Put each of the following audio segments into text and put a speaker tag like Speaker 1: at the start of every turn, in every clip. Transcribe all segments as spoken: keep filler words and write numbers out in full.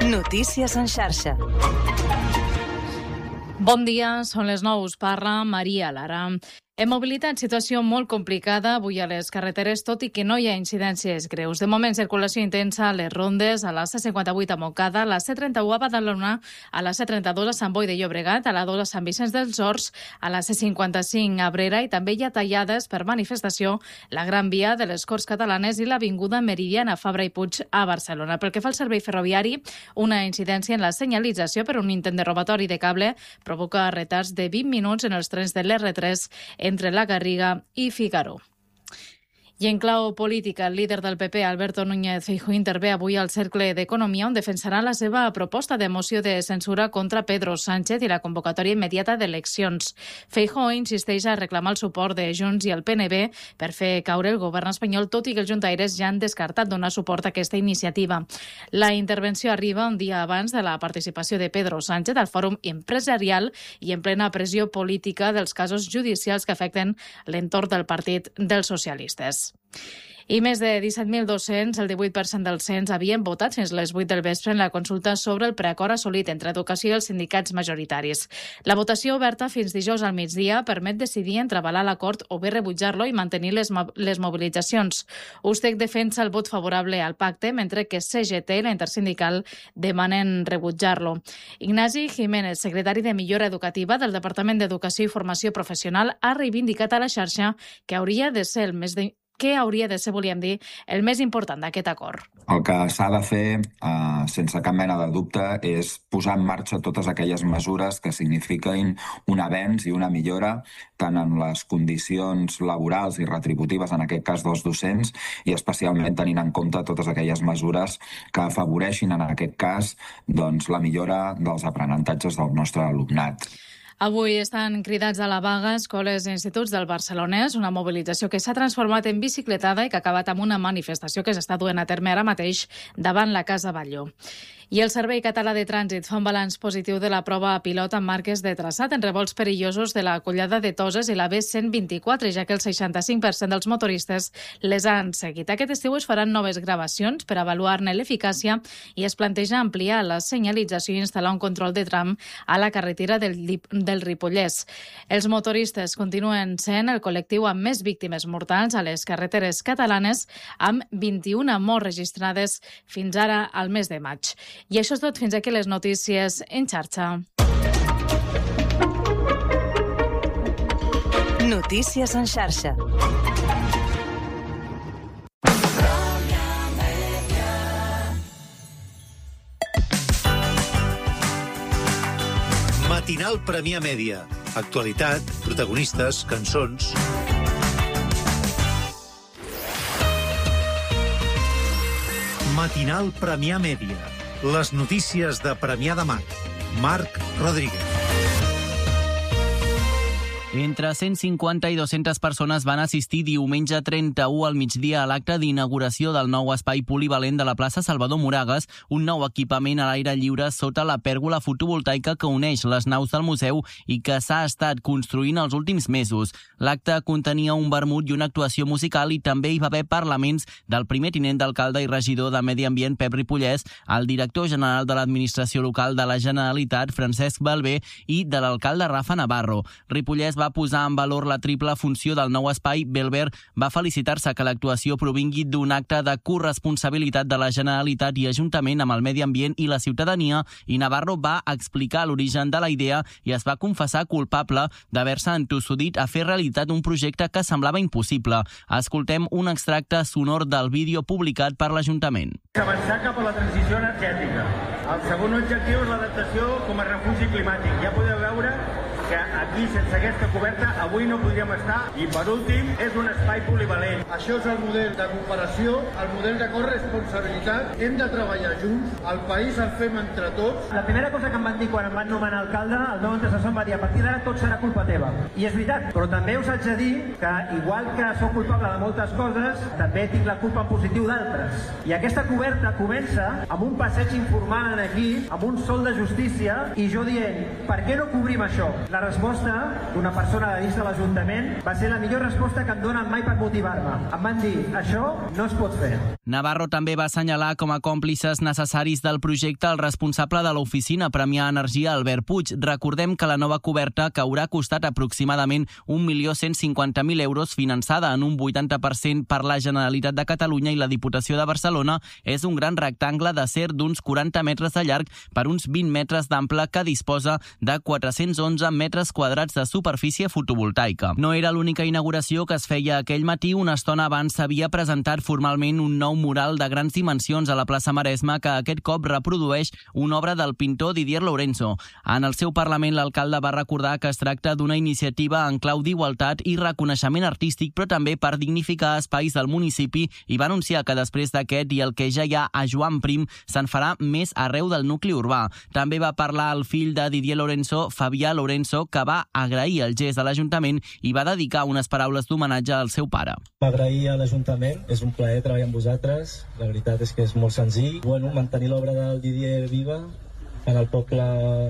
Speaker 1: Notícies en xarxa.
Speaker 2: Bon dia, són les nou, us parla Maria Lara. En mobilitat, situació molt complicada avui a les carreteres, tot i que no hi ha incidències greus. De moment, circulació intensa a les rondes, a la C cinquanta-vuit a Montcada, a la C trenta-u a Badalona, a la C trenta-dos a Sant Boi de Llobregat, a la dos a Sant Vicenç dels Horts, a la C cinquanta-cinc a Abrera, i també hi ha tallades per manifestació la Gran Via de les Corts Catalanes i l'Avinguda Meridiana Fabra i Puig a Barcelona. Pel que fa al servei ferroviari, una incidència en la senyalització per un intent de robatori de cable provoca retards de vint minuts en els trens de l'R tres entre la Garriga i Figaró. I en clau política, el líder del P P, Alberto Núñez Feijóo, intervé avui al Cercle d'Economia, on defensarà la seva proposta de moció de censura contra Pedro Sánchez i la convocatòria immediata d'eleccions. Feijóo insisteix a reclamar el suport de Junts i el P N B per fer caure el govern espanyol, tot i que els juntaires ja han descartat donar suport a aquesta iniciativa. La intervenció arriba un dia abans de la participació de Pedro Sánchez al Fòrum Empresarial i en plena pressió política dels casos judicials que afecten l'entorn del Partit dels Socialistes. I més de disset mil dos-cents, el divuit per cent dels cens, havien votat fins les vuit del vespre en la consulta sobre el preacord assolit entre educació i els sindicats majoritaris. La votació oberta fins dijous al migdia permet decidir entre avalar l'acord o bé rebutjar-lo i mantenir les, mo les mobilitzacions. USTEC defensa el vot favorable al pacte, mentre que C G T i la Intersindical demanen rebutjar-lo. Ignasi Jiménez, secretari de Millora Educativa del Departament d'Educació i Formació Professional, ha reivindicat a la xarxa que hauria de ser el més de Què hauria de ser, volíem dir, el més important d'aquest acord?
Speaker 3: El que s'ha de fer, eh, sense cap mena de dubte, és posar en marxa totes aquelles mesures que signifiquin un avenç i una millora tant en les condicions laborals i retributives, en aquest cas dels docents, i especialment tenint en compte totes aquelles mesures que afavoreixin, en aquest cas, doncs, la millora dels aprenentatges del nostre alumnat.
Speaker 2: Avui estan cridats a la vaga escoles i instituts del Barcelonès, una mobilització que s'ha transformat en bicicletada i que ha acabat amb una manifestació que s'està duent a terme ara mateix davant la Casa Batlló. I el Servei Català de Trànsit fa un balanç positiu de la prova pilot amb marques de traçat en revolts perillosos de la Collada de Toses i la B cent vint-i-quatre, ja que el seixanta-cinc per cent dels motoristes les han seguit. Aquest estiu es faran noves gravacions per avaluar-ne l'eficàcia i es planteja ampliar la senyalització i instal·lar un control de tram a la carretera del, del Ripollès. Els motoristes continuen sent el col·lectiu amb més víctimes mortals a les carreteres catalanes, amb vint-i-una morts registrades fins ara al mes de maig. I això és tot, fins aquí les notícies en xarxa.
Speaker 1: Notícies en xarxa.
Speaker 4: Matinal Premià Mèdia. Actualitat, protagonistes, cançons... Matinal Premià Mèdia. Les notícies de Premià de Mar. Marc Rodríguez.
Speaker 5: Entre cent cinquanta i dues-centes persones van assistir diumenge trenta-u al migdia a l'acte d'inauguració del nou espai polivalent de la plaça Salvador Moragas, un nou equipament a l'aire lliure sota la pèrgola fotovoltaica que uneix les naus del museu i que s'ha estat construint els últims mesos. L'acte contenia un vermut i una actuació musical i també hi va haver parlaments del primer tinent d'alcalde i regidor de Medi Ambient, Pep Ripollès, el director general de l'Administració Local de la Generalitat, Francesc Balbé, i de l'alcalde Rafa Navarro. Ripollès va posar en valor la triple funció del nou espai. Belbert va felicitar-se que l'actuació provingui d'un acte de corresponsabilitat de la Generalitat i Ajuntament amb el medi ambient i la ciutadania, i Navarro va explicar l'origen de la idea i es va confessar culpable d'haver-se entossudit a fer realitat un projecte que semblava impossible. Escoltem un extracte sonor del vídeo publicat per l'Ajuntament.
Speaker 6: Avançar cap a la transició energètica. El segon objectiu és l'adaptació com a refugi climàtic. Ja podeu veure que aquí, sense aquesta coberta, avui no podríem estar. I, per últim, és un espai polivalent.
Speaker 7: Això és el model de cooperació, el model de corresponsabilitat. Hem de treballar junts, el país el fem entre tots.
Speaker 6: La primera cosa que em van dir quan em van nomenar alcalde, el meu antecessor em va dir: a partir d'ara tot serà culpa teva. I és veritat, però també us haig de dir que, igual que sóc culpable de moltes coses, també tinc la culpa en positiu d'altres. I aquesta coberta comença amb un passeig informal aquí, amb un sol de justícia, i jo dient: per què no cobrim això? La la resposta d'una persona de dins de l'Ajuntament va ser la millor resposta que em donen mai per motivar-me. Em van dir, això no es pot fer.
Speaker 5: Navarro també va assenyalar com a còmplices necessaris del projecte el responsable de l'oficina Premià Energia, Albert Puig. Recordem que la nova coberta, que haurà costat aproximadament un milió cent cinquanta mil euros, finançada en un vuitanta per cent per la Generalitat de Catalunya i la Diputació de Barcelona, és un gran rectangle d'acer d'uns quaranta metres de llarg per uns vint metres d'ample que disposa de quatre-cents onze metres quadrats de superfície fotovoltaica. No era l'única inauguració que es feia aquell matí. Una estona abans s'havia presentat formalment un nou mural de grans dimensions a la plaça Maresme que aquest cop reprodueix una obra del pintor Didier Lorenzo. En el seu Parlament, l'alcalde va recordar que es tracta d'una iniciativa en clau d'igualtat i reconeixement artístic, però també per dignificar espais del municipi, i va anunciar que després d'aquest i el que ja hi ha a Joan Prim se'n farà més arreu del nucli urbà. També va parlar el fill de Didier Lorenzo, Fabià Lorenzo, que va agrair el gest de l'Ajuntament i va dedicar unes paraules d'homenatge al seu pare.
Speaker 8: Agrair a l'Ajuntament, és un plaer treballar amb vosaltres, la veritat és que és molt senzill. Bueno, mantenir l'obra del Didier viva en el poble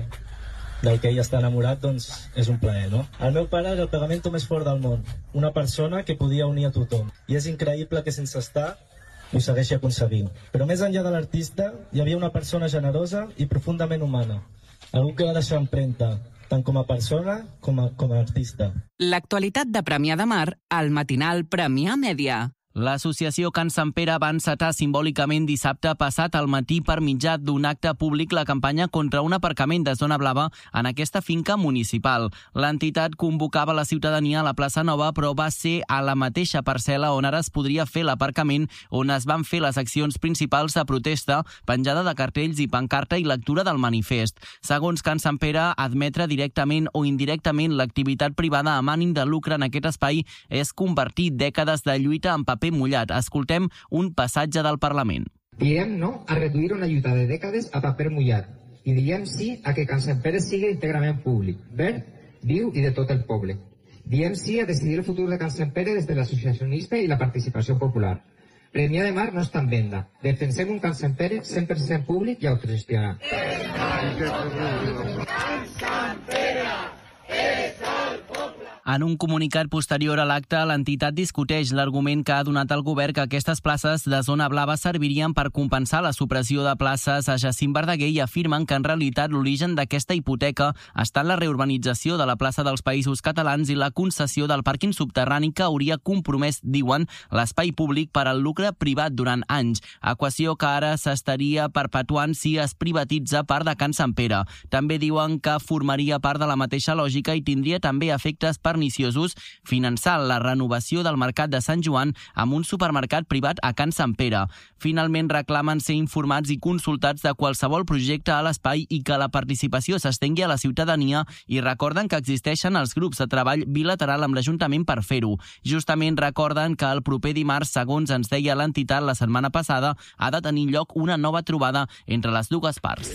Speaker 8: del que ell està enamorat, doncs és un plaer, no? El meu pare era el pegamento més fort del món, una persona que podia unir a tothom, i és increïble que sense estar ho segueixi aconseguint. Però més enllà de l'artista, hi havia una persona generosa i profundament humana, algú que va deixar empremta, tant com a persona com a, com a artista.
Speaker 9: L'actualitat de Premià de Mar al matinal Premià Mèdia.
Speaker 5: L'associació Can Sant Pere va encetar simbòlicament dissabte passat al matí per mitjà d'un acte públic la campanya contra un aparcament de zona blava en aquesta finca municipal. L'entitat convocava la ciutadania a la plaça Nova, però va ser a la mateixa parcel·la on ara es podria fer l'aparcament on es van fer les accions principals de protesta, penjada de cartells i pancarta i lectura del manifest. Segons Can Sant Pere, admetre directament o indirectament l'activitat privada amb ànim de lucre en aquest espai és convertir dècades de lluita en paper mullat. Escoltem un passatge del Parlament.
Speaker 10: Diem no a reduir una lluita de dècades a paper mullat i diem sí a que Can Sant Pere sigui íntegrament públic, verd, viu i de tot el poble. Diem sí a decidir el futur de Can Sant Pere des de l'associacionisme i la participació popular. Premià de Mar no està en venda. Defensem un Can Sant Pere cent per cent públic i autogestionat. Can Sant Pere és el poble!
Speaker 5: En un comunicat posterior a l'acte, l'entitat discuteix l'argument que ha donat el govern que aquestes places de zona blava servirien per compensar la supressió de places a Jacint Verdaguer i afirmen que en realitat l'origen d'aquesta hipoteca està en la reurbanització de la plaça dels Països Catalans i la concessió del pàrquing subterrani que hauria compromès, diuen, l'espai públic per al lucre privat durant anys, equació que ara s'estaria perpetuant si es privatitza part de Can Sant Pere. També diuen que formaria part de la mateixa lògica i tindria també efectes perniciosos finançar la renovació del mercat de Sant Joan amb un supermercat privat a Can Sant Pere. Finalment reclamen ser informats i consultats de qualsevol projecte a l'espai i que la participació s'estengui a la ciutadania i recorden que existeixen els grups de treball bilateral amb l'Ajuntament per fer-ho. Justament recorden que el proper dimarts, segons ens deia l'entitat la setmana passada, ha de tenir lloc una nova trobada entre les dues parts.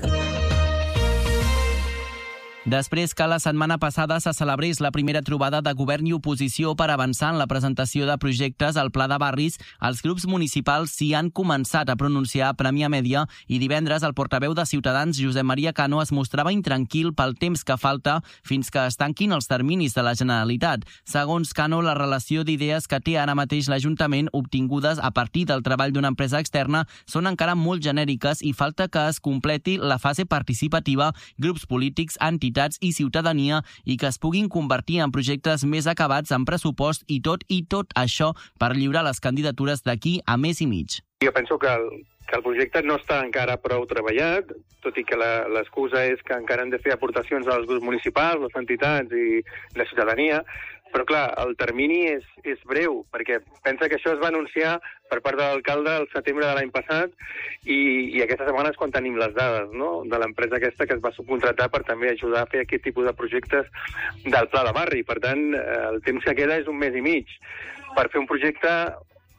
Speaker 5: Després que la setmana passada se celebrés la primera trobada de govern i oposició per avançar en la presentació de projectes al Pla de Barris, els grups municipals s'hi han començat a pronunciar a Premià Mèdia i divendres el portaveu de Ciutadans, Josep Maria Cano, es mostrava intranquil pel temps que falta fins que es tanquin els terminis de la Generalitat. Segons Cano, la relació d'idees que té ara mateix l'Ajuntament, obtingudes a partir del treball d'una empresa externa, són encara molt genèriques i falta que es completi la fase participativa, grups polítics, entitats i ciutadania i que es puguin convertir en projectes més acabats amb pressupost i tot i tot això per lliurar les candidatures d'aquí a mes i mig.
Speaker 11: Jo penso que el, que el projecte no està encara prou treballat, tot i que l'excusa és que encara han de fer aportacions als grups municipals, les entitats i la ciutadania, però clar, el termini és, és breu, perquè pensa que això es va anunciar per part de l'alcalde el setembre de l'any passat i, i aquesta setmana és quan tenim les dades, no?, de l'empresa aquesta que es va subcontratar per també ajudar a fer aquest tipus de projectes del Pla de Barri. Per tant, el temps que queda és un mes i mig per fer un projecte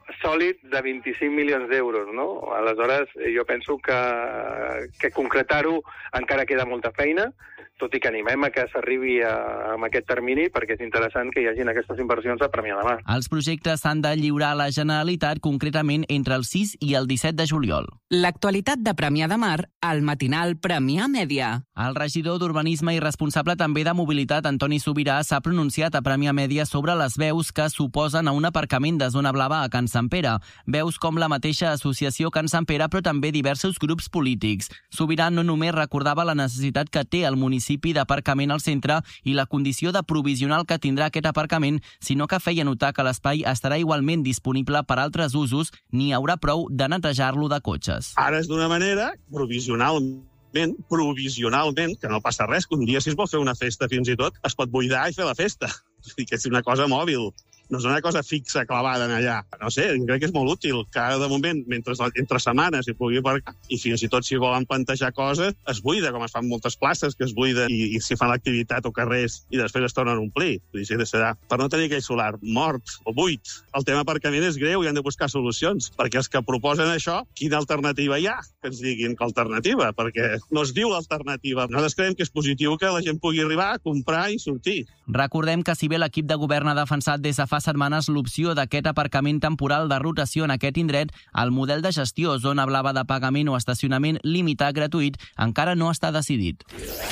Speaker 11: sòlid de vint-i-cinc milions d'euros, no? Aleshores, jo penso que, que concretar-ho encara queda molta feina, tot i que animem a que s'arribi a, a aquest termini, perquè és interessant que hi hagin aquestes inversions a Premià de Mar.
Speaker 5: Els projectes s'han de lliurar a la Generalitat concretament entre el sis i el disset de juliol.
Speaker 9: L'actualitat de Premià de Mar al matinal Premià Mèdia.
Speaker 5: El regidor d'Urbanisme i responsable també de mobilitat, Antoni Subirà, s'ha pronunciat a Premià Mèdia sobre les veus que s'oposen a un aparcament de zona blava a Can Sant Pere. Veus com la mateixa associació Can Sant Pere, però també diversos grups polítics. Subirà no només recordava la necessitat que té el municipi d'aparcament al centre i la condició de provisional que tindrà aquest aparcament, sinó que feia notar que l'espai estarà igualment disponible per altres usos, ni haurà prou de netejar-lo de cotxes.
Speaker 12: Ara és d'una manera provisionalment, provisionalment, que no passa res, que un dia si es vol fer una festa fins i tot, es pot buidar i fer la festa. Que és una cosa mòbil, no és una cosa fixa clavada en allà. No sé, crec que és molt útil que ara de moment, mentre entre setmanes hi pugui aparcar, i fins i tot si volen plantejar coses, es buida, com es fan moltes places, que es buida i, i s'hi fan l'activitat o carrers i després es tornen a omplir. Vull dir, serà per no tenir aquell solar mort o buit. El tema aparcament és greu i han de buscar solucions, perquè els que proposen això, quina alternativa hi ha? Que ens diguin que alternativa, perquè no es diu l'alternativa. Nosaltres creiem que és positiu que la gent pugui arribar a comprar i sortir.
Speaker 5: Recordem que si bé l'equip de govern ha defensat des de fa setmanes l'opció d'aquest aparcament temporal de rotació en aquest indret, el model de gestió, zona blava de pagament o estacionament limitat gratuït, encara no està decidit.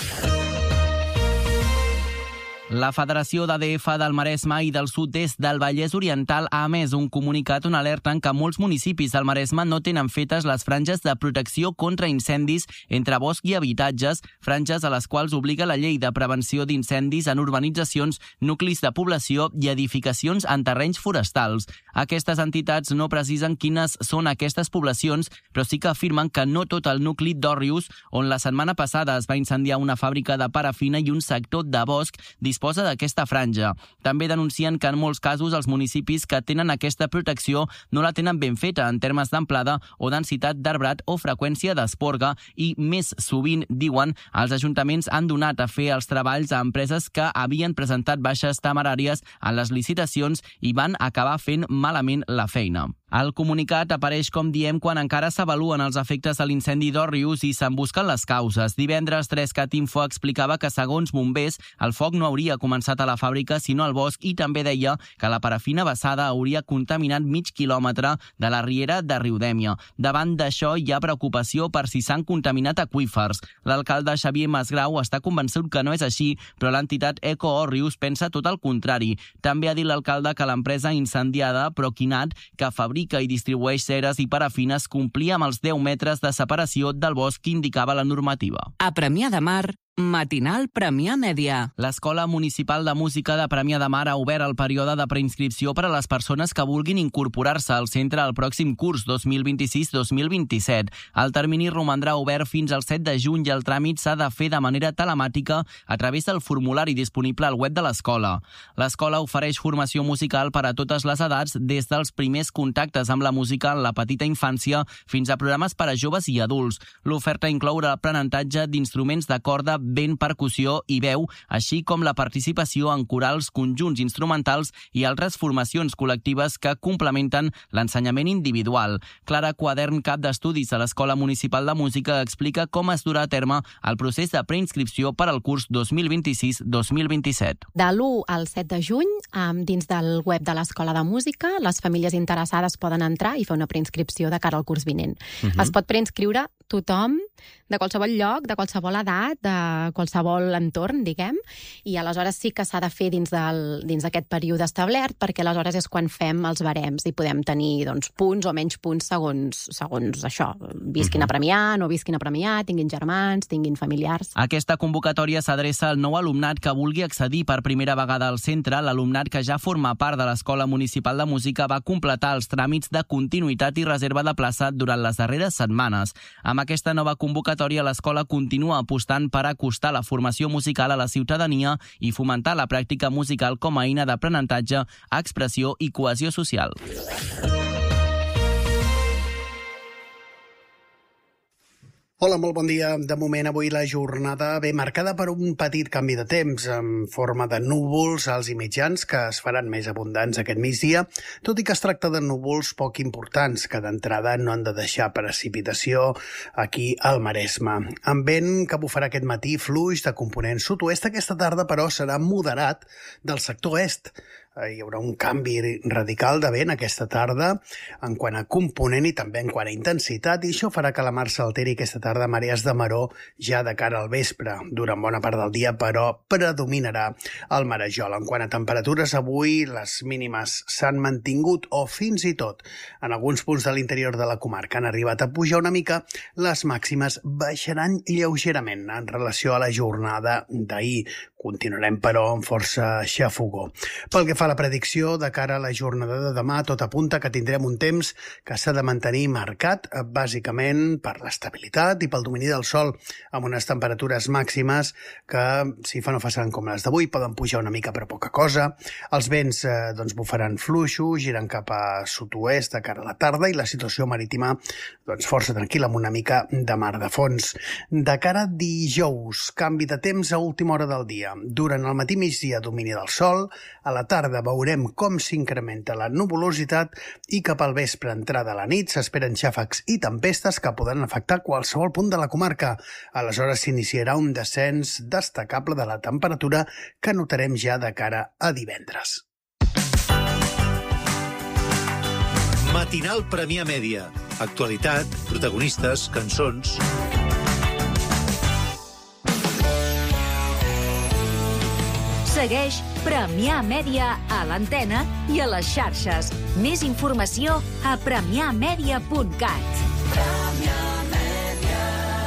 Speaker 5: La Federació d'A D F del Maresme i del sud-est del Vallès Oriental ha emès un comunicat on alerten que molts municipis del Maresme no tenen fetes les franges de protecció contra incendis entre bosc i habitatges, franges a les quals obliga la llei de prevenció d'incendis en urbanitzacions, nuclis de població i edificacions en terrenys forestals. Aquestes entitats no precisen quines són aquestes poblacions, però sí que afirmen que no tot el nucli d'Òrrius, on la setmana passada es va incendiar una fàbrica de parafina i un sector de bosc, disposa d'aquesta franja. També denuncien que en molts casos els municipis que tenen aquesta protecció no la tenen ben feta en termes d'amplada o densitat d'arbrat o freqüència d'esporga i, més sovint, diuen, els ajuntaments han donat a fer els treballs a empreses que havien presentat baixes temeràries en les licitacions i van acabar fent malament la feina. El comunicat apareix, com diem, quan encara s'avaluen els efectes de l'incendi d'Òrrius i se'n busquen les causes. Divendres, Trescat Info explicava que, segons bombers, el foc no hauria començat a la fàbrica sinó al bosc i també deia que la parafina vessada hauria contaminat mig quilòmetre de la riera de Riudèmia. Davant d'això hi ha preocupació per si s'han contaminat aqüífers. L'alcalde Xavier Masgrau està convençut que no és així, però l'entitat Eco Òrrius pensa tot el contrari. També ha dit l'alcalde que l'empresa incendiada, Proquinat, que fabrica i distribueix ceres i parafines, complia amb els deu metres de separació del bosc que indicava la normativa.
Speaker 9: A Premià de Mar, matinal Premià Mèdia.
Speaker 5: L'Escola Municipal de Música de Premià de Mar ha obert el període de preinscripció per a les persones que vulguin incorporar-se al centre al pròxim curs dos mil vint-i-sis dos mil vint-i-set. El termini romandrà obert fins al set de juny i el tràmit s'ha de fer de manera telemàtica a través del formulari disponible al web de l'escola. L'escola ofereix formació musical per a totes les edats, des dels primers contactes amb la música en la petita infància fins a programes per a joves i adults. L'oferta inclou l'aprenentatge d'instruments de corda, vent, percussió i veu, així com la participació en corals, conjunts instrumentals i altres formacions col·lectives que complementen l'ensenyament individual. Clara Quadern, cap d'estudis a l'Escola Municipal de Música, explica com es durà a terme el procés de preinscripció per al curs dos mil vint-i-sis dos mil vint-i-set.
Speaker 13: De l'u al set de juny, dins del web de l'Escola de Música, les famílies interessades poden entrar i fer una preinscripció de cara al curs vinent. Uh-huh. Es pot preinscriure tothom, de qualsevol lloc, de qualsevol edat, de qualsevol entorn, diguem, i aleshores sí que s'ha de fer dins del, dins d'aquest període establert, perquè aleshores és quan fem els barems i podem tenir doncs, punts o menys punts segons, segons això. Visquin a Premià, no visquin a Premià, tinguin germans, tinguin familiars.
Speaker 5: Aquesta convocatòria s'adreça al nou alumnat que vulgui accedir per primera vegada al centre. L'alumnat que ja forma part de l'Escola Municipal de Música va completar els tràmits de continuïtat i reserva de plaça durant les darreres setmanes. Amb aquesta nova convocatòria, l'escola continua apostant per acostar la formació musical a la ciutadania i fomentar la pràctica musical com a eina d'aprenentatge, expressió i cohesió social.
Speaker 14: Hola, molt bon dia. De moment, avui la jornada ve marcada per un petit canvi de temps en forma de núvols alts i mitjans que es faran més abundants aquest migdia, tot i que es tracta de núvols poc importants que d'entrada no han de deixar precipitació aquí al Maresme. Amb vent que bufarà aquest matí fluix de component sud-oest, aquesta tarda però serà moderat del sector est. Hi haurà un canvi radical de vent aquesta tarda en quant a component i també en quant a intensitat, i això farà que la mar s'alteri aquesta tarda a marees de maró ja de cara al vespre. Durant bona part del dia, però, predominarà el marejol. En quant a temperatures, avui les mínimes s'han mantingut o fins i tot en alguns punts de l'interior de la comarca han arribat a pujar una mica. Les màximes baixaran lleugerament en relació a la jornada d'ahir. Continuarem, però, amb força xafogó. Pel que fa a la predicció, de cara a la jornada de demà, tot apunta que tindrem un temps que s'ha de mantenir marcat, bàsicament per l'estabilitat i pel domini del sol, amb unes temperatures màximes que, si fa no faran com les d'avui, poden pujar una mica però poca cosa. Els vents eh, doncs, bufaran fluixos, giren cap a sud-oest de cara a la tarda, i la situació marítima doncs, força tranquil·la, amb una mica de mar de fons. De cara a dijous, canvi de temps a última hora del dia. Durant el matí migdia domini del sol, a la tarda veurem com s'incrementa la nuvolositat i cap al vespre, entrada a la nit, s'esperen xàfecs i tempestes que poden afectar qualsevol punt de la comarca. Aleshores s'iniciarà un descens destacable de la temperatura que notarem ja de cara a divendres.
Speaker 4: Matinal Premià Mèdia. Actualitat, protagonistes, cançons...
Speaker 1: Segueix Premià Mèdia a l'antena i a les xarxes. Més informació a premià mèdia punt cat. Premià Mèdia.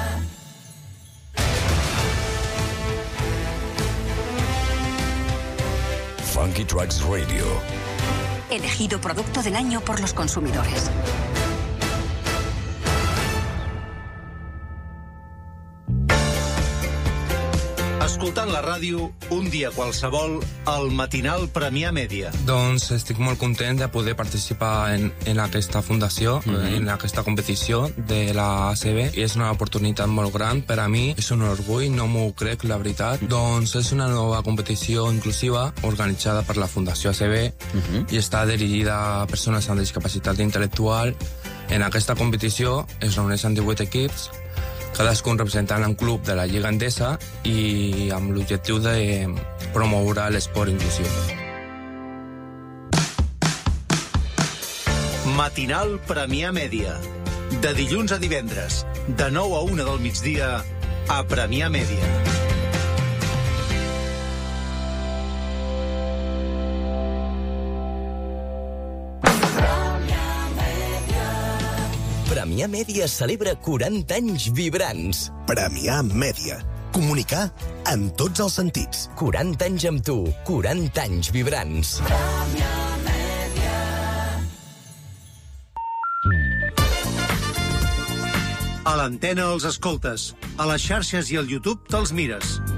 Speaker 15: Funky Tracks Radio.
Speaker 1: Elegido producto del año por los consumidores.
Speaker 4: Escoltant la ràdio, un dia qualsevol, al Matinal Premià Mèdia.
Speaker 16: Doncs estic molt content de poder participar en, en aquesta fundació, mm-hmm. en aquesta competició de la A C B, i és una oportunitat molt gran per a mi, és un orgull, no m'ho crec, la veritat. Doncs és una nova competició inclusiva organitzada per la Fundació A C B mm-hmm. i està dirigida a persones amb discapacitat intel·lectual. En aquesta competició es reuneixen divuit equips, cadascun representant un club de la Lliga Endesa i amb l'objectiu de promoure l'esport inclusiu.
Speaker 4: Matinal Premià Mèdia. De dilluns a divendres, de nou a una del migdia, a Premià Mèdia.
Speaker 15: Premià Mèdia celebra quaranta anys vibrants.
Speaker 17: Premià Mèdia. Comunicar en tots els sentits.
Speaker 15: quaranta anys amb tu, quaranta anys vibrants.
Speaker 1: Premià Mèdia.
Speaker 4: A l'antena els escoltes, a les xarxes i al YouTube te'ls mires.